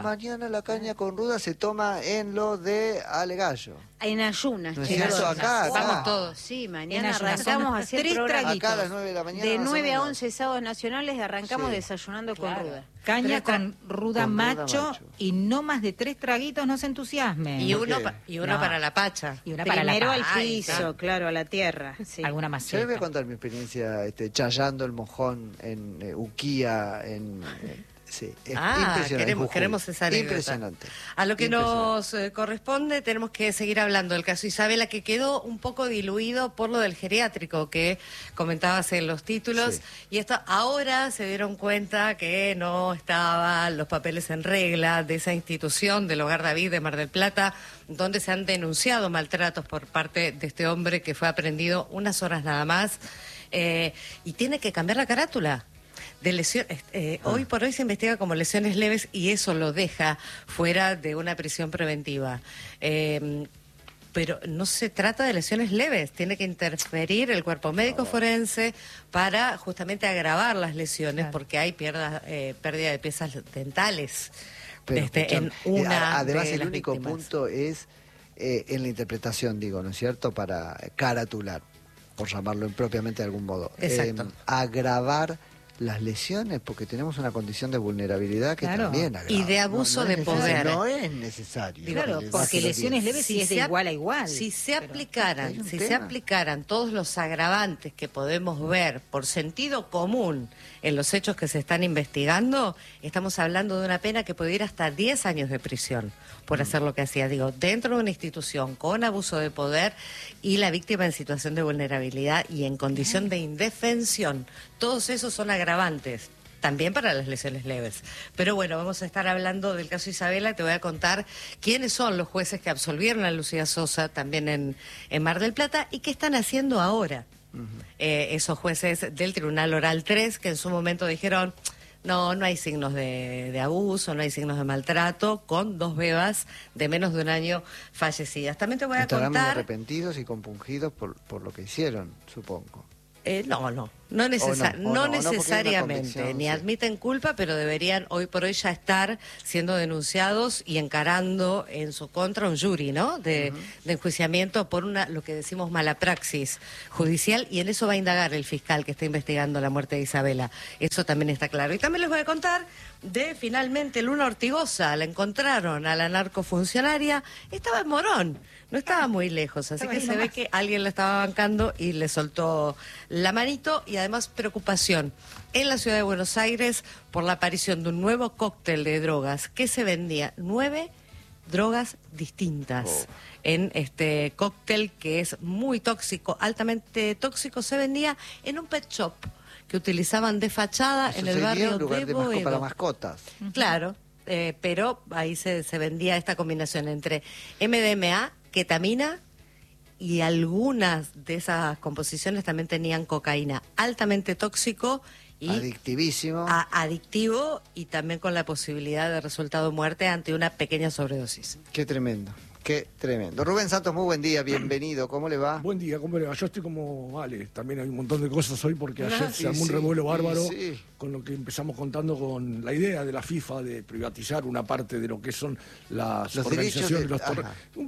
Mañana la caña con ruda se toma en lo de Alegallo. En ayunas, ¿No es chicos. cierto? Acá. Vamos todos. Sí, En mañana ayunas. arrancamos Son a hacer 3 programas. traguitos. Acá a las 9 de la mañana. De más o 9 a menos. 11 sábados nacionales arrancamos Sí. desayunando con ruda. Caña con ruda con ruda macho macho. y no más de 3 traguitos, no se entusiasme. Y ¿Por uno, qué? uno No. para la pacha. Y una para la Primero al paz. piso, claro, a la tierra. Sí. Alguna Yo les maceta. voy a contar mi experiencia chayando el mojón en Uquía, sí, es impresionante. en Jujuy. Queremos esa anécdota. Impresionante. A lo que Impresionante. nos corresponde, tenemos que seguir hablando del caso Isabela, que quedó un poco diluido por lo del geriátrico que comentabas en los títulos. Sí. Y esto ahora se dieron cuenta que no estaban los papeles en regla de esa institución del Hogar David de Mar del Plata, donde se han denunciado maltratos por parte de este hombre que fue aprehendido unas horas nada más. Y tiene que cambiar la carátula. De hoy por hoy se investiga como lesiones leves y eso lo deja fuera de una prisión preventiva. Pero no se trata de lesiones leves, tiene que interferir el cuerpo médico forense para justamente agravar las lesiones, porque hay pérdida de piezas dentales Pero, en una además de el las único víctimas. punto es en la interpretación, digo, ¿no es cierto? Para caratular, por llamarlo propiamente de algún modo. Exacto. Agravar las lesiones, porque tenemos una condición de vulnerabilidad que Claro. también agrava. Y de abuso de es necesario, poder. No es necesario. Claro, Que porque lo lesiones tiene. leves sí es de igual a igual. Si se Pero aplicaran, hay un si se tema. aplicaran todos los agravantes que podemos ver por sentido común en los hechos que se están investigando, estamos hablando de una pena que puede ir hasta 10 años de prisión por hacer lo que hacía, digo, dentro de una institución con abuso de poder y la víctima en situación de vulnerabilidad y en condición de indefensión. Todos esos son agravantes. También para las lesiones leves. Pero bueno, vamos a estar hablando del caso Isabela. Te voy a contar quiénes son los jueces que absolvieron a Lucía Sosa también en Mar del Plata y qué están haciendo ahora. Esos jueces del Tribunal Oral 3 que en su momento dijeron no hay signos de abuso, no hay signos de maltrato, con 2 bebas de menos de un año fallecidas. También te voy a Estarán contar... arrepentidos y compungidos por lo que hicieron, supongo. No no, necesariamente, porque hay una ni convicción, sí. admiten culpa, pero deberían hoy por hoy ya estar siendo denunciados y encarando en su contra un jury, ¿no? De enjuiciamiento por lo que decimos mala praxis judicial, y en eso va a indagar el fiscal que está investigando la muerte de Isabela. Eso también está claro. Y también les voy a contar de finalmente Luna Ortigosa, la encontraron a la narcofuncionaria, estaba en Morón. No estaba muy lejos, así Estaba que ahí se ve nomás. que alguien la estaba bancando y le soltó la manito, y además preocupación en la ciudad de Buenos Aires por la aparición de un nuevo cóctel de drogas que se vendía 9 drogas distintas. En este cóctel que es muy tóxico, altamente tóxico, se vendía en un pet shop que utilizaban de fachada Eso en el sería barrio un lugar de de mascota Boedo. para mascotas. Claro, pero ahí se vendía esta combinación entre MDMA, ketamina, y algunas de esas composiciones también tenían cocaína, altamente tóxico y Adictivísimo. adictivo, y también con la posibilidad de resultado de muerte ante una pequeña sobredosis. Qué tremendo, qué tremendo. Rubén Santos, muy buen día, bienvenido. ¿Cómo le va? Buen día, ¿cómo le va? Yo estoy como Ale, también hay un montón de cosas hoy porque ayer Sí, se armó un sí, revuelo bárbaro sí. con lo que empezamos contando con la idea de la FIFA de privatizar una parte de lo que son las Los organizaciones. derechos de- Los un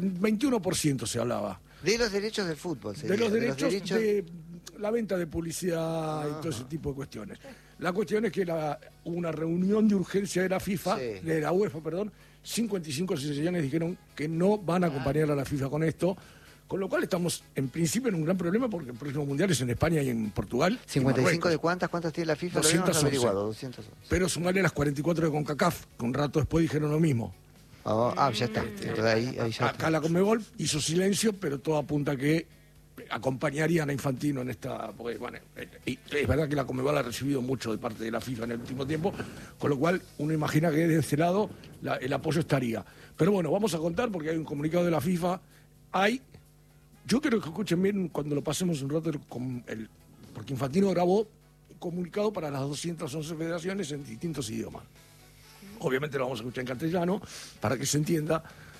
21% se hablaba. De los derechos del fútbol, De sería, los derechos de la venta de publicidad y todo ese tipo de cuestiones. La cuestión es que hubo una reunión de urgencia de la FIFA, Sí. de la UEFA, perdón, 55 asociaciones dijeron que no van a acompañar a la FIFA con esto, con lo cual estamos en principio en un gran problema porque el próximo mundial es en España y en Portugal. y 55 de Marruecos. cuántas tiene la FIFA, lo 211. habíamos averiguado, 211. Pero sumarle las 44 de CONCACAF, que un rato después dijeron lo mismo. Ya está. Entonces ahí ya Acá la Conmebol hizo silencio, pero todo apunta a que acompañarían a Infantino en esta... Porque, bueno, y es verdad que la Conmebol ha recibido mucho de parte de la FIFA en el último tiempo, con lo cual uno imagina que de ese lado el apoyo estaría. Pero bueno, vamos a contar porque hay un comunicado de la FIFA. Yo quiero que escuchen bien cuando lo pasemos un rato, porque Infantino grabó un comunicado para las 211 federaciones en distintos idiomas. Obviamente lo vamos a escuchar en castellano para que se entienda.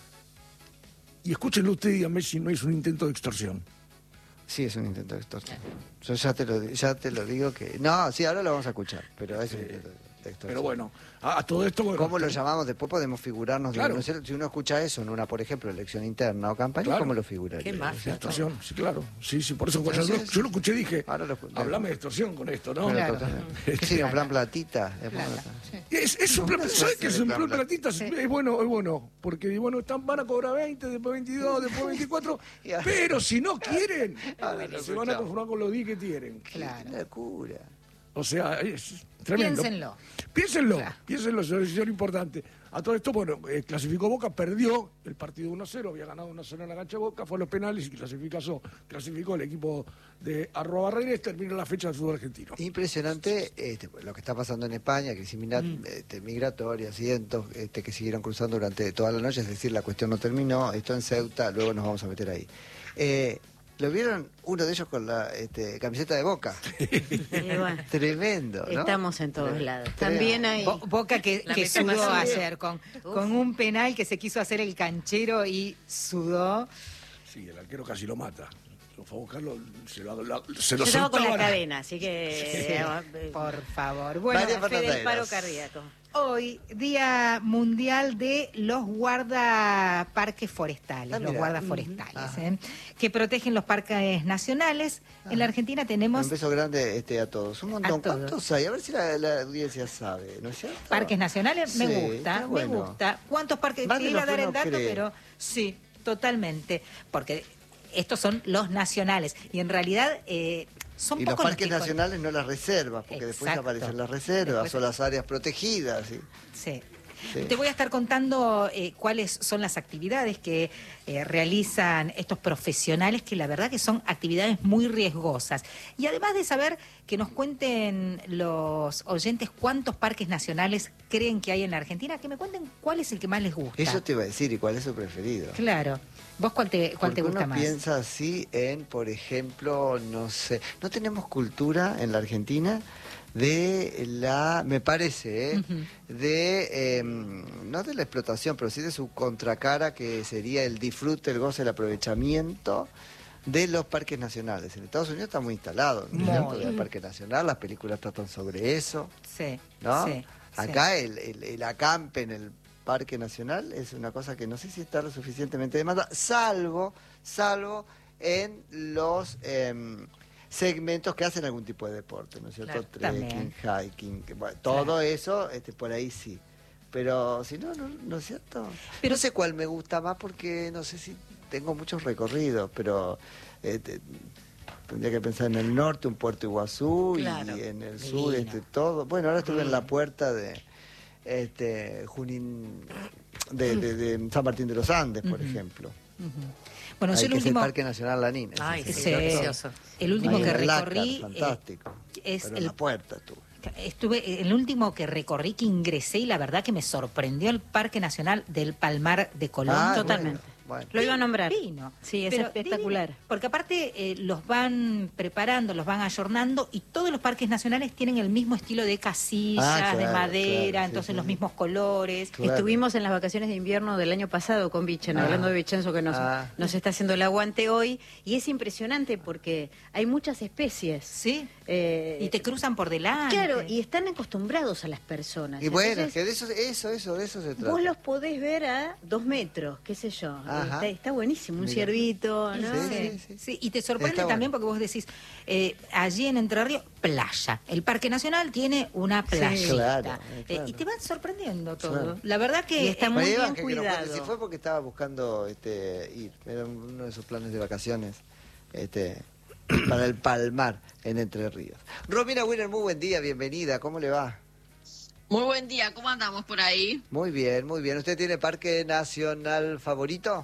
Y escúchenlo usted y díganme si no es un intento de extorsión. Sí, es un intento de extorsión. Yo ya te lo digo que... No, sí, ahora lo vamos a escuchar, pero es un intento de extorsión. de extorsión. Pero bueno, a todo esto... Bueno, ¿Cómo lo llamamos? Después podemos figurarnos. Claro. No sé, si uno escucha eso en una, por ejemplo, elección interna o campaña, Claro. ¿cómo lo figuraría? Qué mafia. Extorsión, sí, claro. Sí, por eso cuando Entonces, yo lo escuché dije, ahora hablame de extorsión con esto, ¿no? Claro. Claro. ¿Qué sería un plan platita? Es un plan, No, ¿sabes qué es un plan plan platita? Es bueno, porque bueno, van a cobrar 20, después 22, después 24, Y ahora- pero si no quieren, Ahora lo se van a escuchamos. conformar con los 10 que tienen. Claro. Qué locura. O sea, es tremendo. Piénsenlo. Piénsenlo, es una decisión importante. A todo esto, bueno, clasificó Boca, perdió el partido 1-0, había ganado 1-0 en la cancha de Boca, fue a los penales y clasificó el equipo de Arroba Barreires, terminó la fecha del fútbol argentino. Impresionante lo que está pasando en España, crisis migratoria, cientos que siguieron cruzando durante toda la noche, es decir, la cuestión no terminó, esto en Ceuta, luego nos vamos a meter ahí. ¿Lo vieron uno de ellos con la camiseta de Boca? Bueno, Tremendo, ¿no? estamos en todos lados. Tremendo. También hay... Boca que La metió sudó más ayer con un penal que se quiso hacer el canchero y sudó. Sí, el arquero casi lo mata. Lo fue a buscarlo, se lo Yo estaba con la soltaba. cadena, así que... Por favor. Bueno, María Fe del Fernanda paro Heras. cardíaco. hoy, Día Mundial de los Guardaparques Forestales, Ah, los mira. guardaforestales, Ajá. que protegen los parques nacionales. En la Argentina Un tenemos beso grande a todos. Un montón. A todos. ¿Cuántos hay? A ver si la audiencia sabe, ¿no es cierto? parques nacionales, Sí, me está gusta, bueno. me gusta. ¿Cuántos parques? Más de Te iba a los que dar el uno dato, cree. pero sí, totalmente, porque estos son los nacionales y en realidad son Y los pocos parques que con- nacionales no las reservas, porque después Exacto. aparecen las reservas Después- o las áreas protegidas. ¿sí? Sí. Sí. Te voy a estar contando cuáles son las actividades que realizan estos profesionales, que la verdad que son actividades muy riesgosas. Y además de saber que nos cuenten los oyentes cuántos parques nacionales creen que hay en la Argentina, que me cuenten cuál es el que más les gusta. Eso te iba a decir, ¿y cuál es su preferido? Claro. ¿Vos cuál te Porque gusta uno más? piensa así en, por ejemplo, no sé, no tenemos cultura en la Argentina de la, me parece, Ujú. de, no de la explotación, pero sí de su contracara, que sería el disfrute, el goce, el aprovechamiento de los parques nacionales. En Estados Unidos está muy instalado, ¿no es cierto? Muy. El Parque Nacional, las películas tratan sobre eso, Sí, ¿no? sí, Acá el acampe en el Parque Nacional es una cosa que no sé si está lo suficientemente demandada, salvo en los segmentos que hacen algún tipo de deporte, ¿no es cierto? Claro, también. Trekking, hiking, bueno, todo eso, por ahí sí. Pero si no, no es cierto. Pero- No sé cuál me gusta más porque no sé si tengo muchos recorridos, pero tendría que pensar en el norte, un Puerto Iguazú, Claro. y en el Divino. sur, todo. Bueno, ahora estuve en la puerta de Junín, de San Martín de los Andes, por ejemplo. Ujú. Bueno, Ahí yo el que es el último... Parque Nacional Lanín. ese Ay, sí. sí, Sí. precioso. El último Ahí que en el Lácar, recorrí fantástico. es Pero en el la puerta estuve. el último que recorrí, que ingresé, y la verdad que me sorprendió el Parque Nacional del Palmar de Colón. Ah, Totalmente. Bueno. Lo iba a nombrar. Divino. Sí, es Pero espectacular. divino, porque aparte los van preparando, los van ayornando, y todos los parques nacionales tienen el mismo estilo de casillas, Ah, de claro, madera, claro, sí, entonces sí, los sí. mismos colores. Claro. Estuvimos en las vacaciones de invierno del año pasado con Vichen, Ah. hablando de Vicenzo que Ah. nos está haciendo el aguante hoy, y es impresionante porque hay muchas especies. Sí. Eh, Y te cruzan por delante. Claro, y están acostumbrados a las personas. Y bueno, es Entonces, que de eso se trata. vos los podés ver a 2 metros, qué sé yo. Ajá. Está buenísimo, un Mira. ciervito, ¿no? Sí, Sí, sí, y te sorprende Está también bueno. porque vos decís, allí en Entre Ríos, playa. El Parque Nacional tiene una playa. claro, claro. Y te van sorprendiendo todo. Claro. La verdad que Y está muy María bien Iván, que nos cuente cuidado. si fue porque estaba buscando ir, era uno de sus planes de vacaciones, para el Palmar en Entre Ríos. Romina Wiener, muy buen día, bienvenida, ¿cómo le va? Muy buen día, ¿cómo andamos por ahí? Muy bien, muy bien. ¿Usted tiene parque nacional favorito?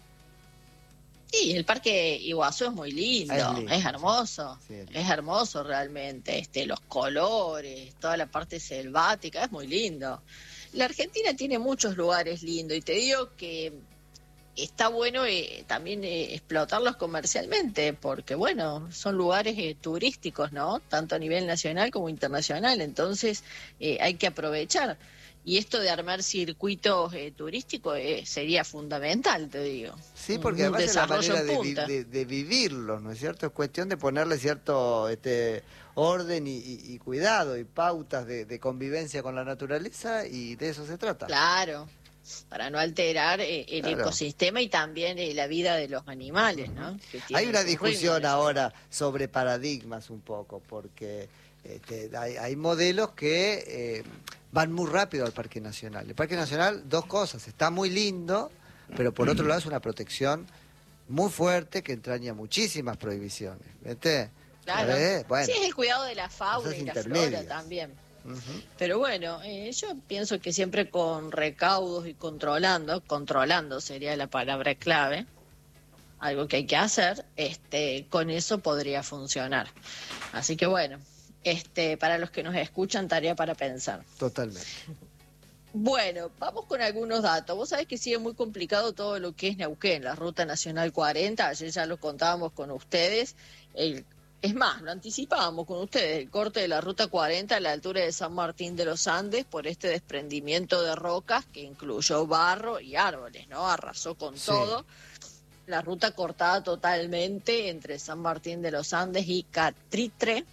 Sí, el Parque Iguazú es muy lindo, Es lindo, es hermoso, sí, es lindo. es hermoso realmente, los colores, toda la parte selvática, es muy lindo. La Argentina tiene muchos lugares lindos y te digo que está bueno también explotarlos comercialmente, porque bueno, son lugares turísticos, ¿no? Tanto a nivel nacional como internacional, entonces hay que aprovechar. Y esto de armar circuitos turísticos sería fundamental, te digo. Sí, porque Un además es la desarrollo manera en punta. de vivirlo, ¿no es cierto? Es cuestión de ponerle cierto orden y cuidado y pautas de convivencia con la naturaleza, y de eso se trata. Claro, para no alterar el Claro. ecosistema y también la vida de los animales, ¿no? Que Hay tienen una su discusión ritmo. ahora sobre paradigmas un poco, porque hay modelos que van muy rápido al Parque Nacional. El Parque Nacional, dos cosas, está muy lindo, pero por otro lado es una protección muy fuerte que entraña muchísimas prohibiciones. ¿Viste? Claro. Bueno, Sí, es el cuidado de la fauna cosas y la intermedias. flora también. ujú. Pero bueno, yo pienso que siempre con recaudos y controlando sería la palabra clave, algo que hay que hacer, con eso podría funcionar. Así que bueno, para los que nos escuchan, tarea para pensar. Totalmente. Bueno, vamos con algunos datos. Vos sabés que sigue muy complicado todo lo que es Neuquén, la Ruta Nacional 40, ayer ya lo contábamos con ustedes. Es más, lo anticipábamos con ustedes, el corte de la Ruta 40 a la altura de San Martín de los Andes por este desprendimiento de rocas que incluyó barro y árboles, ¿no? Arrasó con Sí. todo. La ruta cortada totalmente entre San Martín de los Andes y Catritre.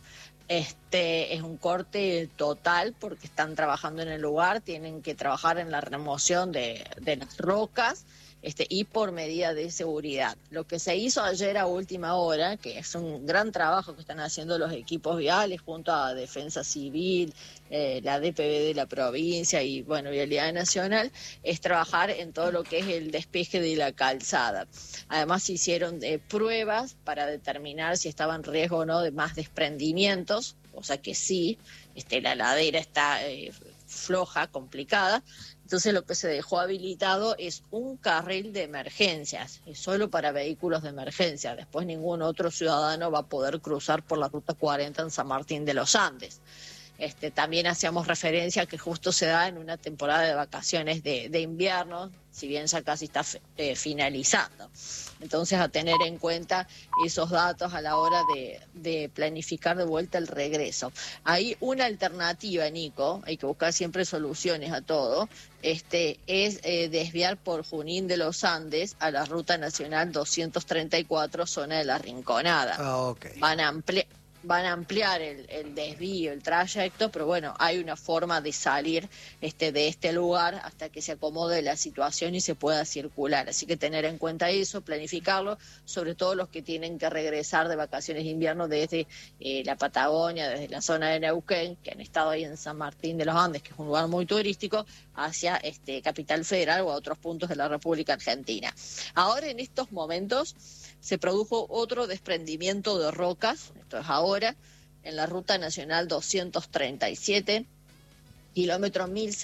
Es un corte total porque están trabajando en el lugar, tienen que trabajar en la remoción de las rocas y por medida de seguridad. Lo que se hizo ayer a última hora, que es un gran trabajo que están haciendo los equipos viales junto a Defensa Civil, la DPV de la provincia y bueno, Vialidad Nacional, es trabajar en todo lo que es el despeje de la calzada. Además se hicieron pruebas para determinar si estaba en riesgo o no de más desprendimientos, o sea que sí, la ladera está floja, complicada. Entonces lo que se dejó habilitado es un carril de emergencias, es solo para vehículos de emergencia. Después ningún otro ciudadano va a poder cruzar por la Ruta 40 en San Martín de los Andes. También hacíamos referencia a que justo se da en una temporada de vacaciones de invierno, si bien ya casi está finalizando. Entonces, a tener en cuenta esos datos a la hora de planificar de vuelta el regreso. Hay una alternativa, Nico, hay que buscar siempre soluciones a todo, es desviar por Junín de los Andes a la Ruta Nacional 234, zona de La Rinconada. Ok. Van a ampliar el desvío, el trayecto, pero bueno, hay una forma de salir de este lugar hasta que se acomode la situación y se pueda circular. Así que tener en cuenta eso, planificarlo, sobre todo los que tienen que regresar de vacaciones de invierno desde la Patagonia, desde la zona de Neuquén, que han estado ahí en San Martín de los Andes, que es un lugar muy turístico, hacia Capital Federal o a otros puntos de la República Argentina. Ahora, en estos momentos, se produjo otro desprendimiento de rocas, esto es ahora, en la Ruta Nacional 237, kilómetro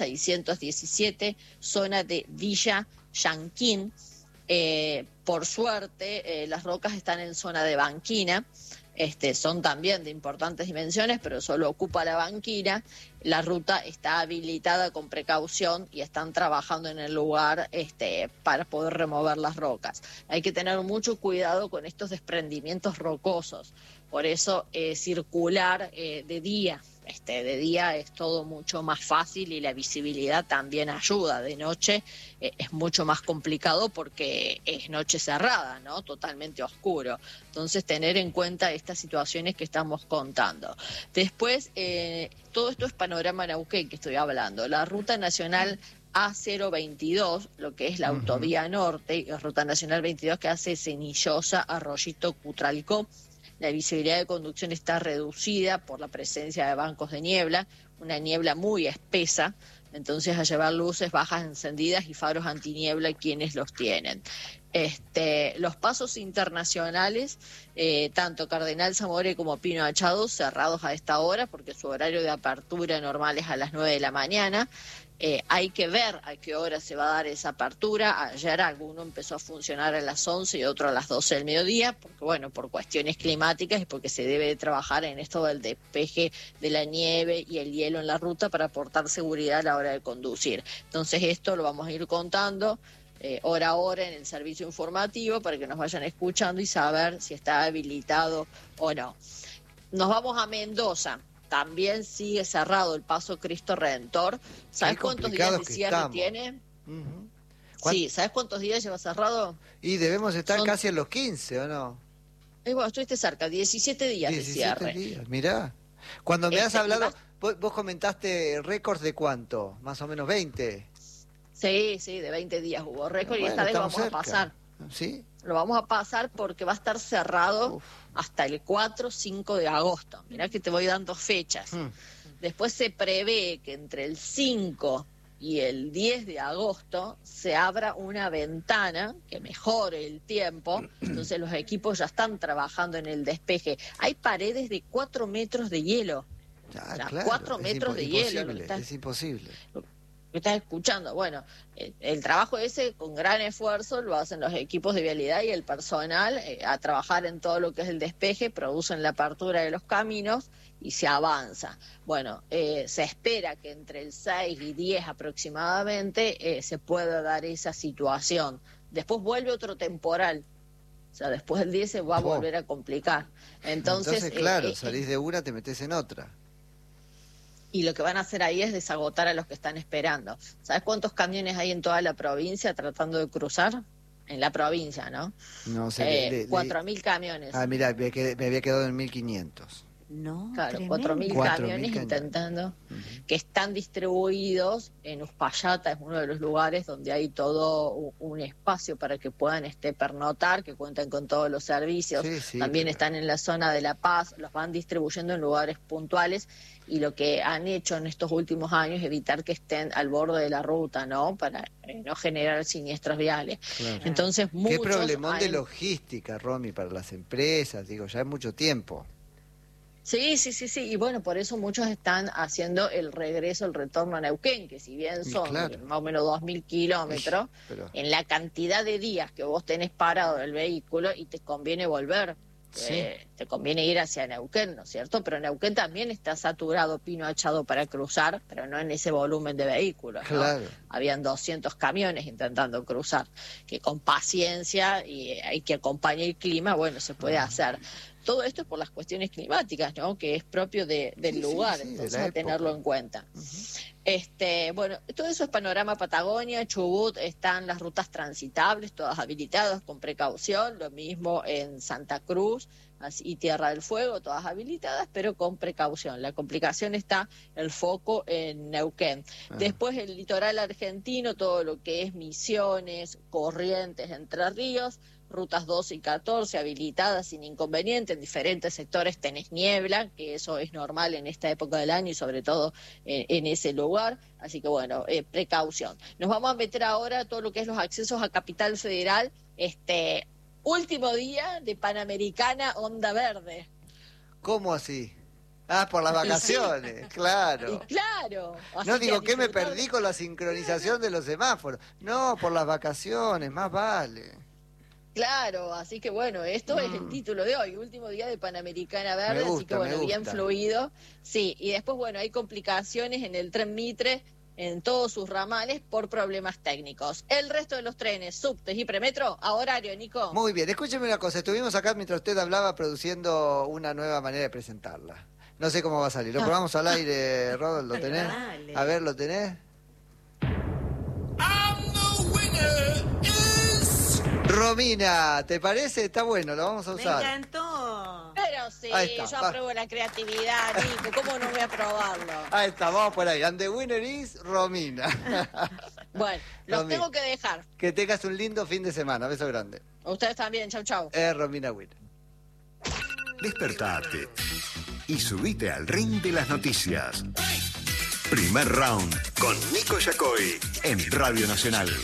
1617, zona de Villa Yanquín. Por suerte, las rocas están en zona de banquina, son también de importantes dimensiones, pero solo ocupa la banquina. La ruta está habilitada con precaución y están trabajando en el lugar para poder remover las rocas. Hay que tener mucho cuidado con estos desprendimientos rocosos, por eso circular de día. De día es todo mucho más fácil y la visibilidad también ayuda. De noche es mucho más complicado porque es noche cerrada, ¿no? Totalmente oscuro. Entonces, tener en cuenta estas situaciones que estamos contando. Después, todo esto es panorama Neuquén que estoy hablando. La Ruta Nacional A022, lo que es la autovía norte, y Ruta Nacional 22 que hace Cenillosa, Arroyito, Cutralcó. La visibilidad de conducción está reducida por la presencia de bancos de niebla, una niebla muy espesa, entonces a llevar luces bajas encendidas y faros antiniebla quienes los tienen. Los pasos internacionales, tanto Cardenal Zamore como Pino Achado, cerrados a esta hora porque su horario de apertura normal es a las 9 de la mañana. Hay que ver a qué hora se va a dar esa apertura. Ayer alguno empezó a funcionar a las 11 y otro a las 12 del mediodía, porque bueno, por cuestiones climáticas y porque se debe de trabajar en esto del despeje de la nieve y el hielo en la ruta para aportar seguridad a la hora de conducir. Entonces esto lo vamos a ir contando hora a hora en el servicio informativo para que nos vayan escuchando y saber si está habilitado o no. Nos vamos a Mendoza. también sigue cerrado el Paso Cristo Redentor. ¿Sabes Qué cuántos días de complicados que cierre estamos. tiene? Ujú. Sí, ¿sabes cuántos días lleva cerrado? Y debemos estar Son- casi en los 15, ¿o no? Bueno, estuviste cerca, 17 días de 17 cierre. días, mirá. Cuando me has y hablado, vas- vos comentaste récords de cuánto, más o menos 20. Sí, de 20 días hubo récord y Bueno, esta vez lo estamos vamos a cerca. pasar. ¿Sí? Lo vamos a pasar porque va a estar cerrado Uf. hasta el 4-5 de agosto. Mirá que te voy dando fechas. Mm. Después se prevé que entre el 5 y el 10 de agosto se abra una ventana que mejore el tiempo. Entonces los equipos ya están trabajando en el despeje. Hay paredes de 4 metros de hielo. Ah, O sea, claro, 4 es metros de hielo. Lo que imposible, estás- es imposible. que estás escuchando. Bueno, el trabajo ese con gran esfuerzo lo hacen los equipos de vialidad y el personal a trabajar en todo lo que es el despeje, producen la apertura de los caminos y se avanza. Bueno, se espera que entre el 6 y 10 aproximadamente se pueda dar esa situación. Después vuelve otro temporal. O sea, después del 10 se va a Oh. volver a complicar. Entonces claro, salís de una, te metes en otra. y lo que van a hacer ahí es desagotar a los que están esperando. ¿Sabes cuántos camiones hay en toda la provincia tratando de cruzar? En la provincia, ¿no? No sé. 4.000 camiones. Ah, mira, me había quedado en 1500. No, Claro, tremendo. 4.000 4.000 camiones camiones. intentando, que están distribuidos en Uspallata, es uno de los lugares donde hay todo un espacio para que puedan pernoctar, que cuentan con todos los servicios. Sí, sí, También pero- están en la zona de La Paz, los van distribuyendo en lugares puntuales y lo que han hecho en estos últimos años es evitar que estén al borde de la ruta, ¿no? Para no generar siniestros viales. Claro. Entonces, Qué muchos problemón de han- logística, Romy, para las empresas, digo, ya es mucho tiempo. Sí, y bueno, por eso muchos están haciendo el regreso, el retorno a Neuquén, que si bien Y son claro. más o menos 2.000 kilómetros, Pero- en la cantidad de días que vos tenés parado el vehículo y te conviene volver, Sí. te conviene ir hacia Neuquén, ¿no es cierto? Pero Neuquén también está saturado, Pino Achado para cruzar, pero no en ese volumen de vehículos, ¿no? Claro. Habían 200 camiones intentando cruzar, que con paciencia y hay que acompañar el clima, bueno, se puede hacer. Todo esto es por las cuestiones climáticas, ¿no? Que es propio del Sí, lugar, sí, de entonces la a tenerlo época. en cuenta. Bueno, todo eso es panorama Patagonia, Chubut, están las rutas transitables, todas habilitadas con precaución, lo mismo en Santa Cruz y Tierra del Fuego, todas habilitadas, pero con precaución. La complicación está el foco en Neuquén. Después el litoral argentino, todo lo que es Misiones, Corrientes, Entre Ríos, rutas 12 y 14 habilitadas sin inconveniente. En diferentes sectores tenés niebla, que eso es normal en esta época del año y sobre todo en ese lugar. Así que bueno, precaución. Nos vamos a meter ahora a todo lo que es los accesos a Capital Federal. Último día de Panamericana Onda Verde. ¿Cómo así? Ah, por las vacaciones, claro. Y claro. así No digo a que me disfrutar. perdí con la sincronización de los semáforos. No, por las vacaciones, más vale. Claro, así que bueno, esto es el título de hoy, último día de Panamericana Verde, Me gusta, así que bueno, me bien gusta. fluido. Sí, y después bueno, hay complicaciones en el tren Mitre en todos sus ramales por problemas técnicos. El resto de los trenes, subtes y premetro, a horario, Nico. Muy bien, escúcheme una cosa. Estuvimos acá mientras usted hablaba produciendo una nueva manera de presentarla. No sé cómo va a salir. Lo probamos al aire, Rodolfo. ¿Lo tenés? Dale. A ver, ¿lo tenés? Romina, ¿te parece? Está bueno, lo vamos a Me usar. encantó. Pero sí, Ahí está, yo va. apruebo la creatividad, Nico, ¿cómo no voy a aprobarlo? Ahí está, vamos por ahí. And the winner is Romina. Bueno, los Romy. tengo que dejar. Que tengas un lindo fin de semana. Beso grande. Ustedes también, chau, chau. Romina Winner. Despertate y subite al ring de las noticias. Primer round con Nico Yacoy en Radio Nacional.